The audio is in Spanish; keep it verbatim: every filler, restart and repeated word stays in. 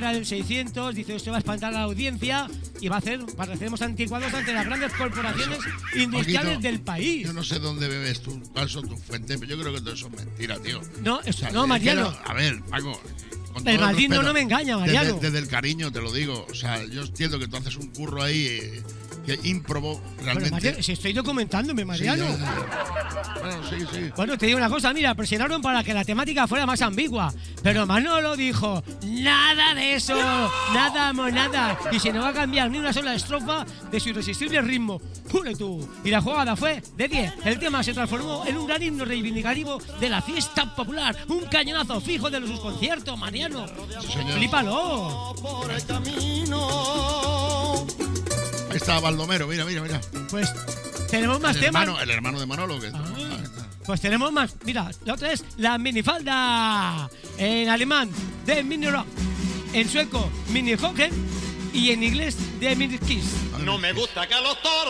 era del seiscientos, dice esto va a espantar a la audiencia y va a hacer, pareceremos anticuados ante las grandes corporaciones industriales Paquito, del país. Yo no sé dónde bebes tú, cuáles son tus fuentes, pero yo creo que todo eso es mentira, tío. No, eso, O sea, no, es Mariano. que no- a ver, Paco. Con El todo Madrid no, respeto, no me engaña, Mariano. Desde, desde el cariño te lo digo. O sea, yo entiendo que tú haces un curro ahí eh, que ímprobo, realmente. Pero, Mariano, si estoy documentándome, Sí, Mariano. ya, ya. Bueno, sí, sí. Bueno, te digo una cosa, mira, presionaron para que la temática fuera más ambigua, pero Manolo dijo, nada de eso, nada, mo, nada, y se no va a cambiar ni una sola estrofa de su irresistible ritmo. ¡Pule tú! Y la jugada fue de diez. El tema se transformó en un gran himno reivindicativo de la fiesta popular, un cañonazo fijo de sus conciertos, Mariano. Sí, señor. ¡Flípalo! Por el camino. Ahí está Baldomero, mira, mira, mira. Pues tenemos más El temas. hermano, el hermano de Manolo. Que Ah. Ahí está. Pues tenemos más. Mira, la otra es la minifalda. En alemán, de mini rock. En sueco, mini hocken. Y en inglés, de mini kiss. No me gusta que los toros